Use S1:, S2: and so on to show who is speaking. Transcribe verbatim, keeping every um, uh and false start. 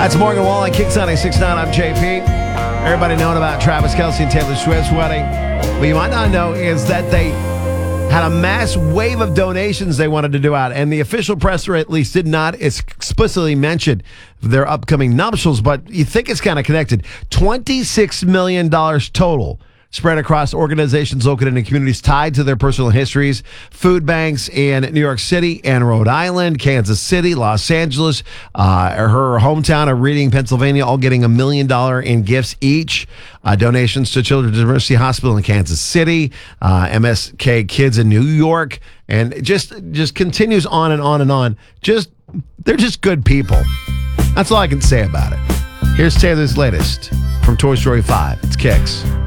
S1: That's Morgan Wallen, Kicks ninety-six point nine. I'm J P. Everybody knowing about Travis Kelce and Taylor Swift's wedding. What you might not know is that they had a mass wave of donations they wanted to do out, and the official press, or at least did not explicitly mention their upcoming nuptials, but you think it's kind of connected. twenty-six million dollars total spread across organizations located in communities tied to their personal histories. Food banks in New York City and Rhode Island, Kansas City, Los Angeles, uh, her hometown of Reading, Pennsylvania, all getting a million dollar in gifts each. Uh, donations to Children's University Hospital in Kansas City, uh, M S K Kids in New York, and it just just continues on and on and on. Just they're just good people. That's all I can say about it. Here's Taylor's latest from Toy Story five. It's Kicks.